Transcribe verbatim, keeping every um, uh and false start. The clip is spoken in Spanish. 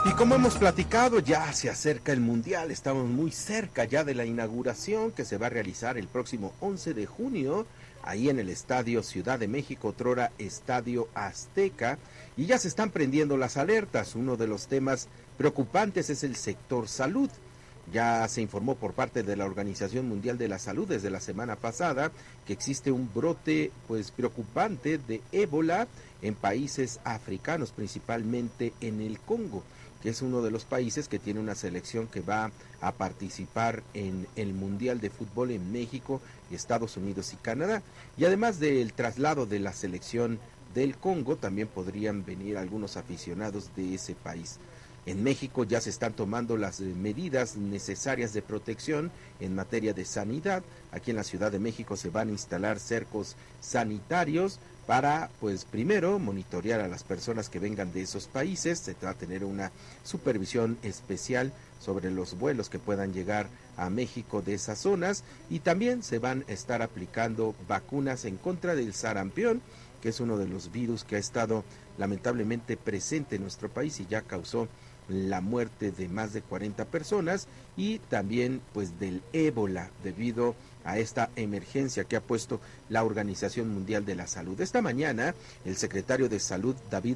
Y como hemos platicado, ya se acerca el Mundial, estamos muy cerca ya de la inauguración que se va a realizar el próximo once de junio, ahí en el Estadio Ciudad de México, otrora Estadio Azteca, y ya se están prendiendo las alertas. Uno de los temas preocupantes es el sector salud. Ya se informó por parte de la Organización Mundial de la Salud desde la semana pasada que existe un brote pues preocupante de ébola en países africanos, principalmente en el Congo, que es uno de los países que tiene una selección que va a participar en el Mundial de Fútbol en México, Estados Unidos y Canadá. Y además del traslado de la selección del Congo, también podrían venir algunos aficionados de ese país. En México ya se están tomando las medidas necesarias de protección en materia de sanidad. Aquí en la Ciudad de México se van a instalar cercos sanitarios para, pues primero, monitorear a las personas que vengan de esos países. Se va a tener una supervisión especial sobre los vuelos que puedan llegar a México de esas zonas, y también se van a estar aplicando vacunas en contra del sarampión, que es uno de los virus que ha estado lamentablemente presente en nuestro país y ya causó la muerte de más de cuarenta personas, y también pues del ébola debido a esta emergencia que ha puesto la Organización Mundial de la Salud. Esta mañana el secretario de Salud, David